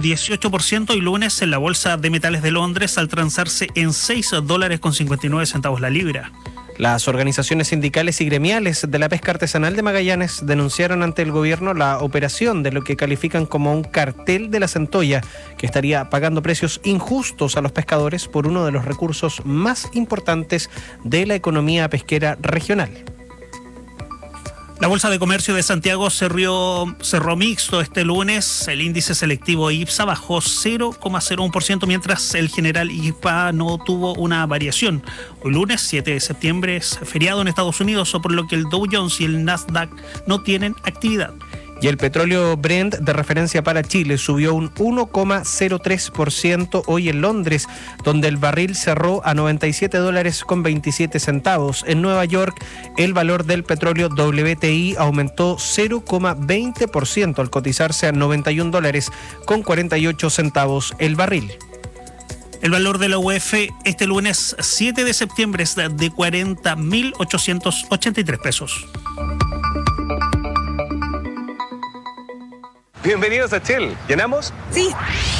18% y lunes en la Bolsa de Metales de Londres al transarse en $6.59 la libra. Las organizaciones sindicales y gremiales de la pesca artesanal de Magallanes denunciaron ante el gobierno la operación de lo que califican como un cartel de la centolla, que estaría pagando precios injustos a los pescadores por uno de los recursos más importantes de la economía pesquera regional. La Bolsa de Comercio de Santiago cerró mixto este lunes. El índice selectivo IPSA bajó 0,01%, mientras el general IPA no tuvo una variación. Hoy lunes 7 de septiembre es feriado en Estados Unidos, por lo que el Dow Jones y el Nasdaq no tienen actividad. Y el petróleo Brent de referencia para Chile subió un 1,03% hoy en Londres, donde el barril cerró a $97.27. En Nueva York, el valor del petróleo WTI aumentó 0,20% al cotizarse a $91.48 el barril. El valor de la UF este lunes 7 de septiembre es de 40.883 pesos. Bienvenidos a Shell. ¿Llenamos? Sí.